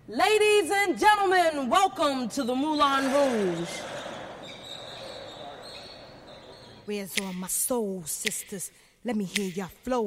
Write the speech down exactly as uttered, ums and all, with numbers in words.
Ladies and gentlemen, welcome to the Moulin Rouge. Where's all my soul sisters? Let me hear your flow.